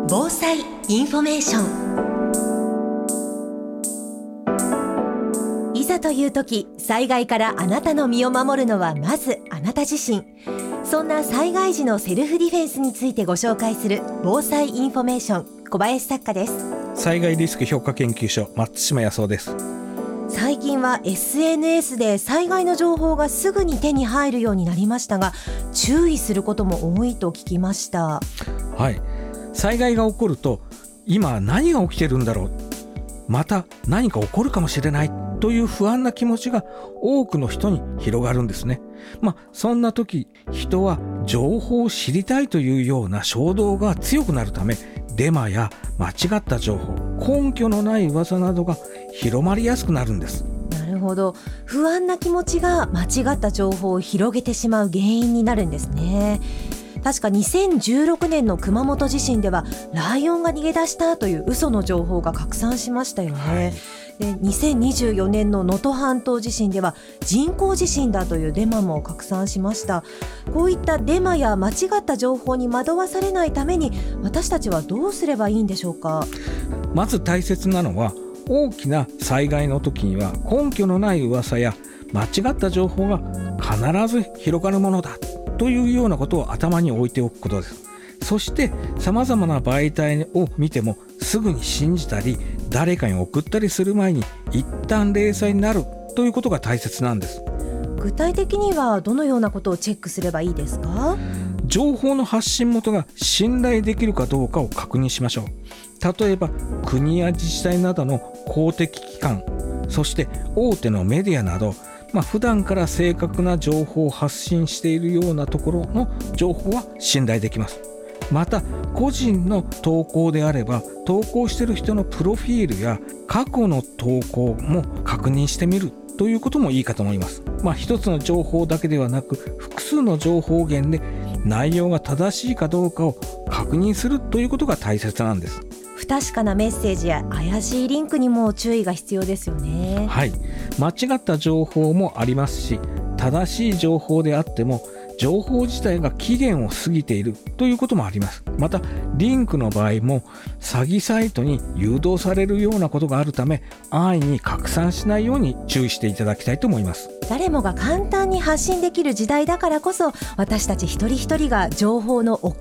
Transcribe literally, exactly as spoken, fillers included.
防災インフォメーション。いざという時、災害からあなたの身を守るのはまずあなた自身。そんな災害時のセルフディフェンスについてご紹介する防災インフォメーション、小林作家です。 災害リスク評価研究所、松島康夫です。 最近は エスエヌエス で災害の情報がすぐに手に入るようになりましたが、注意することも多いと聞きました。 はい、災害が起こると今何が起きてるんだろう、また何か起こるかもしれないという不安な気持ちが多くの人に広がるんですね。まあそんな時、人は情報を知りたいというような衝動が強くなるため、デマや間違った情報、根拠のない噂などが広まりやすくなるんです。 なるほど、不安な気持ちが間違った情報を広げてしまう原因になるんですね。確かにせんじゅうろくねんの熊本地震ではライオンが逃げ出したという嘘の情報が拡散しましたよね、はい、でにせんにじゅうよねんの能登半島地震では人工地震だというデマも拡散しました。こういったデマや間違った情報に惑わされないために、私たちはどうすればいいんでしょうか。 まず大切なのは、大きな災害の時には根拠のない噂や間違った情報が必ず広がるものだというようなことを頭に置いておくことです。そして様々な媒体を見てもすぐに信じたり誰かに送ったりする前に一旦冷静になるということが大切なんです。 具体的にはどのようなことをチェックすればいいですか？ 情報の発信元が信頼できるかどうかを確認しましょう。例えば国や自治体などの公的機関、そして大手のメディアなど、まあ、普段から正確な情報を発信しているようなところの情報は信頼できます。また個人の投稿であれば、投稿している人のプロフィールや過去の投稿も確認してみるということもいいかと思います。まあ、一つの情報だけではなく複数の情報源で内容が正しいかどうかを確認するということが大切なんです。 不確かなメッセージや怪しいリンクにも注意が必要ですよね。 はい、間違った情報もありますし、正しい情報であっても情報自体が期限を過ぎているということもあります。またリンクの場合も詐欺サイトに誘導されるようなことがあるため、安易に拡散しないように注意していただきたいと思います。 誰もが簡単に発信できる時代だからこそ、私たち一人一人が情報の